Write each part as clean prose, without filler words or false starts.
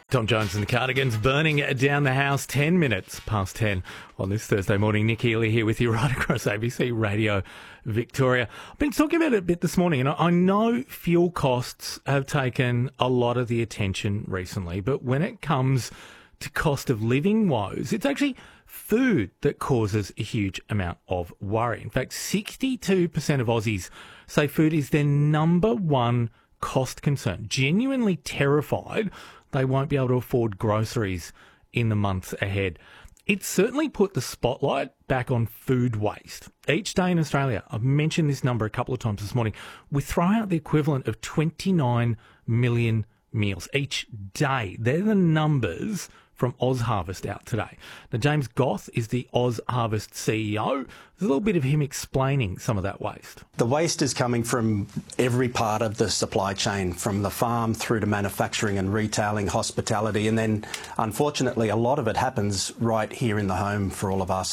Tom Jones and the Cardigans burning down the house 10 minutes past 10 on this Thursday morning. Nick Healy here with you right across ABC Radio Victoria. I've been talking about it a bit this morning, and I know fuel costs have taken a lot of the attention recently, but when it comes to cost of living woes, it's actually food that causes a huge amount of worry. In fact, 62% of Aussies say food is their number one cost concern, genuinely terrified they won't be able to afford groceries in the months ahead. It's certainly put the spotlight back on food waste. Each day in Australia, I've mentioned this number a couple of times this morning, we throw out the equivalent of 29 million meals each day. They're the numbers from OzHarvest out today. Now, James Goth is the OzHarvest CEO. There's a little bit of him explaining some of that waste. The waste is coming from every part of the supply chain, from the farm through to manufacturing and retailing, hospitality, and then, unfortunately, a lot of it happens right here in the home for all of us.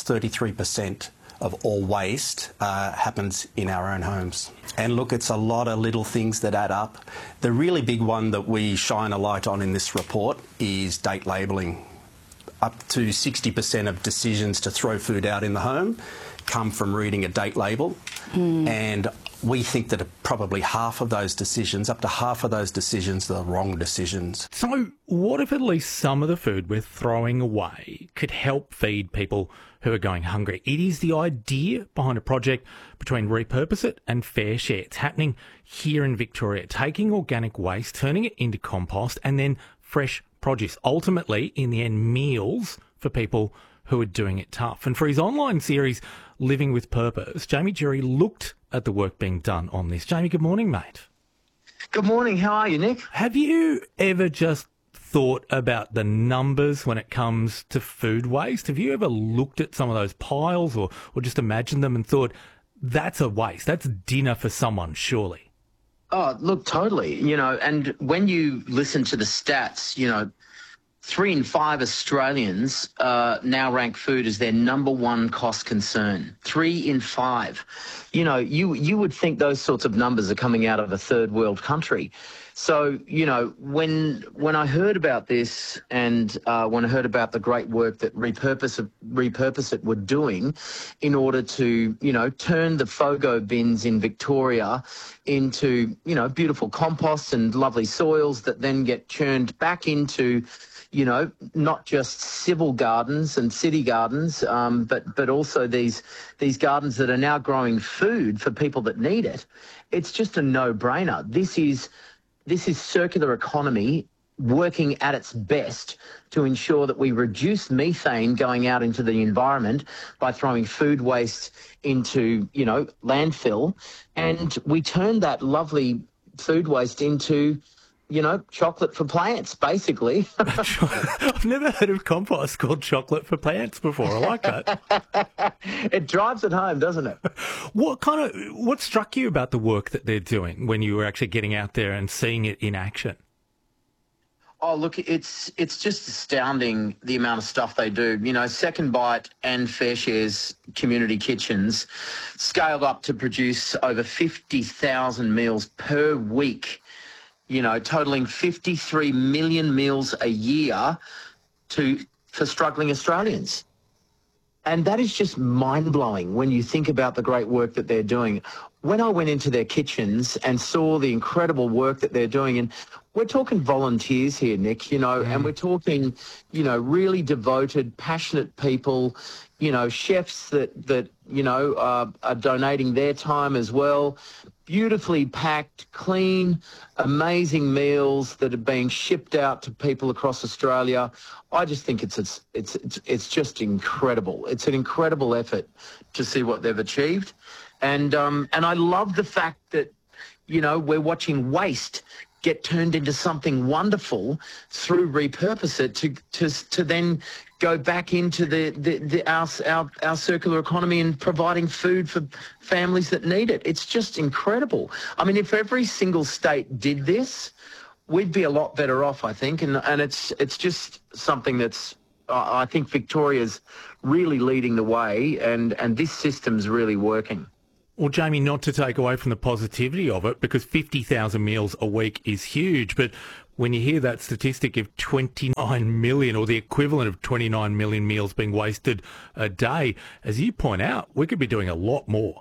33% of all waste happens in our own homes. And look, it's a lot of little things that add up. The really big one that we shine a light on in this report is date labelling. Up to 60% of decisions to throw food out in the home come from reading a date label. And we think that probably half of those decisions, up to half of those decisions, are the wrong decisions. So what if at least some of the food we're throwing away could help feed people who are going hungry? It is the idea behind a project between Repurpose It and FareShare. It's happening here in Victoria, taking organic waste, turning it into compost and then fresh produce. Ultimately, in the end, meals for people who are doing it tough. And for his online series, Living with Purpose, Jamie Jury looked at the work being done on this. Jamie, good morning, mate. Good morning. How are you, Nick? Have you ever just thought about the numbers when it comes to food waste? Have you ever looked at some of those piles or just imagined them and thought, that's a waste, that's dinner for someone, surely? Oh, look, totally. And when you listen to the stats, 3 in 5 Australians now rank food as their number one cost concern. 3 in 5. You would think those sorts of numbers are coming out of a third world country. So, when I heard about this and when I heard about the great work that Repurpose It were doing in order to, turn the FOGO bins in Victoria into, beautiful composts and lovely soils that then get churned back into not just civil gardens and city gardens, but also these gardens that are now growing food for people that need it. It's just a no-brainer. This is circular economy working at its best to ensure that we reduce methane going out into the environment by throwing food waste into, landfill, and we turn that lovely food waste into chocolate for plants, basically. I've never heard of compost called chocolate for plants before. I like that. It drives it home, doesn't it? What struck you about the work that they're doing when you were actually getting out there and seeing it in action? Oh, look, it's just astounding the amount of stuff they do. Second Bite and FareShare's community kitchens scaled up to produce over 50,000 meals per week, totaling 53 million meals a year for struggling Australians. And that is just mind-blowing when you think about the great work that they're doing. When I went into their kitchens and saw the incredible work that they're doing, and we're talking volunteers here, Nick, and we're talking, really devoted, passionate people, chefs that are donating their time as well. Beautifully packed, clean, amazing meals that are being shipped out to people across Australia. I just think it's just incredible. It's an incredible effort to see what they've achieved, and I love the fact that we're watching waste get turned into something wonderful through Repurpose It to then go back into our circular economy and providing food for families that need it. It's just incredible. I mean, if every single state did this, we'd be a lot better off, I think. And it's just something that's, I think Victoria's really leading the way, and this system's really working. Well, Jamie, not to take away from the positivity of it, because 50,000 meals a week is huge, but when you hear that statistic of 29 million, or the equivalent of 29 million meals being wasted a day, as you point out, we could be doing a lot more.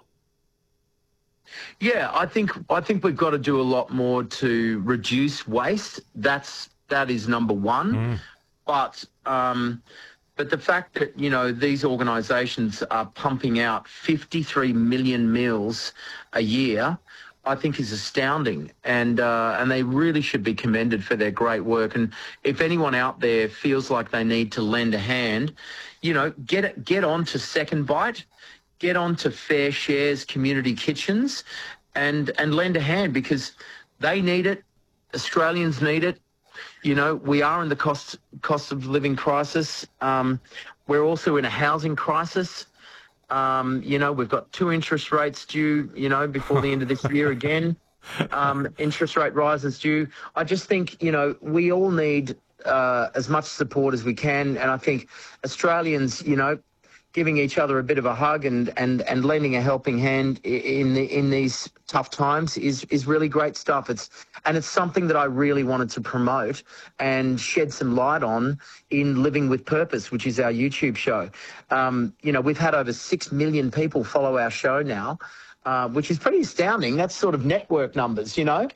Yeah, I think we've got to do a lot more to reduce waste. That is number one. But the fact that, you know, these organisations are pumping out 53 million meals a year, I think is astounding, and they really should be commended for their great work. And if anyone out there feels like they need to lend a hand, you know, get on to Second Bite, get on to Fair Shares Community Kitchens, and lend a hand, because they need it. Australians need it. You know, we are in the cost of living crisis. We're also in a housing crisis. You know, we've got 2 interest rates due, you know, before the end of this year again. Interest rate rises due. I just think, you know, we all need as much support as we can. And I think Australians, you know, giving each other a bit of a hug and lending a helping hand in these tough times is really great stuff. It's something that I really wanted to promote and shed some light on in Living with Purpose, which is our YouTube show. You know, we've had over 6 million people follow our show now, which is pretty astounding. That's sort of network numbers, you know.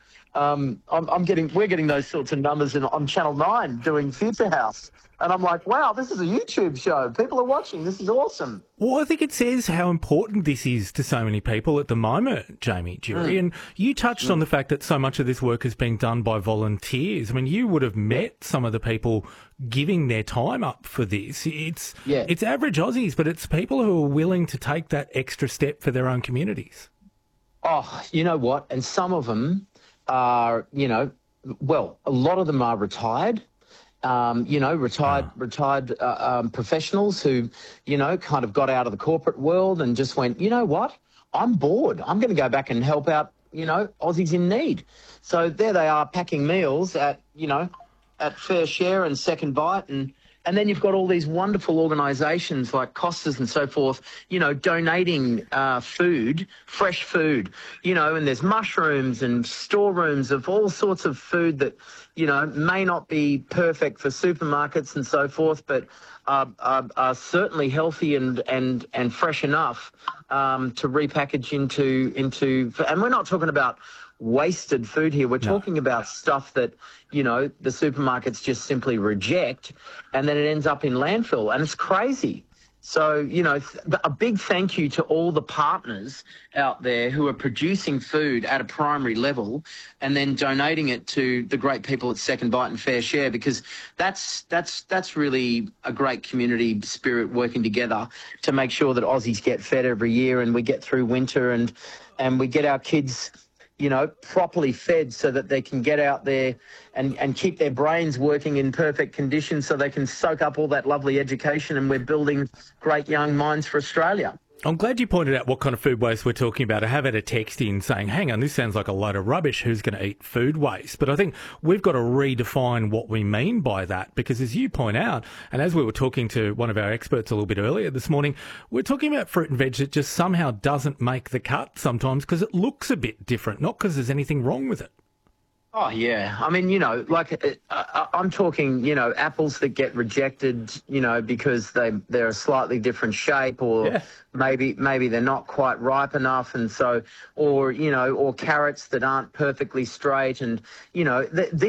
We're getting those sorts of numbers on Channel 9 doing Future House. And I'm like, wow, this is a YouTube show. People are watching. This is awesome. Well, I think it says how important this is to so many people at the moment, Jamie Durie. And you touched on the fact that so much of this work is being done by volunteers. I mean, you would have met some of the people giving their time up for this. It's average Aussies, but it's people who are willing to take that extra step for their own communities. Oh, you know what? And some of them are, you know, well, a lot of them are retired. You know, retired professionals who, you know, kind of got out of the corporate world and just went, you know what, I'm bored. I'm going to go back and help out, you know, Aussies in need. So there they are packing meals at, you know, at Fair Share and Second Bite. And then you've got all these wonderful organisations like Costas and so forth, you know, donating food, fresh food, you know, and there's mushrooms and storerooms of all sorts of food that, you know, may not be perfect for supermarkets and so forth, but are certainly healthy and fresh enough to repackage into. And we're not talking about wasted food here. We're talking about stuff that, you know, the supermarkets just simply reject, and then it ends up in landfill, and it's crazy. So, you know, a big thank you to all the partners out there who are producing food at a primary level and then donating it to the great people at Second Bite and Fair Share, because that's really a great community spirit working together to make sure that Aussies get fed every year and we get through winter and we get our kids, you know, properly fed so that they can get out there and keep their brains working in perfect conditions so they can soak up all that lovely education, and we're building great young minds for Australia. I'm glad you pointed out what kind of food waste we're talking about. I have had a text in saying, hang on, this sounds like a load of rubbish. Who's going to eat food waste? But I think we've got to redefine what we mean by that, because as you point out, and as we were talking to one of our experts a little bit earlier this morning, we're talking about fruit and veg that just somehow doesn't make the cut sometimes because it looks a bit different, not because there's anything wrong with it. Oh, yeah. I mean, you know, like I'm talking, you know, apples that get rejected, you know, because they're a slightly different shape, or maybe they're not quite ripe enough. And so, or, you know, or carrots that aren't perfectly straight. And, you know,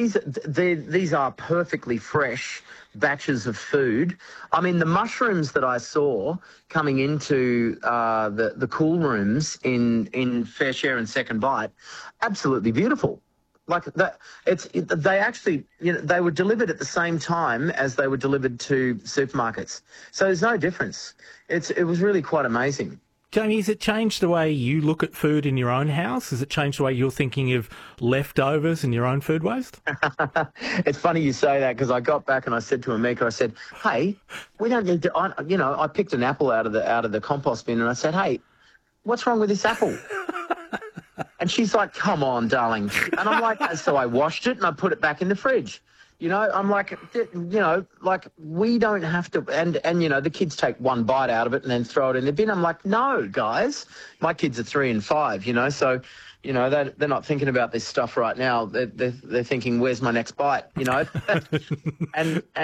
these are perfectly fresh batches of food. I mean, the mushrooms that I saw coming into the cool rooms in Fair Share and Second Bite, absolutely beautiful. Like that, they actually, you know, they were delivered at the same time as they were delivered to supermarkets. So there's no difference. It was really quite amazing. Jamie, has it changed the way you look at food in your own house? Has it changed the way you're thinking of leftovers and your own food waste? It's funny you say that, because I got back and I said to Amika, I said, hey, we don't need to, I picked an apple out of the compost bin and I said, hey, what's wrong with this apple? And she's like, come on, darling. And I'm like, so I washed it and I put it back in the fridge. You know, I'm like, you know, like we don't have to, and you know, the kids take one bite out of it and then throw it in the bin. I'm like, no, guys, my kids are 3 and 5, you know, so You know, they're not thinking about this stuff right now. They're thinking, where's my next bite? You know, and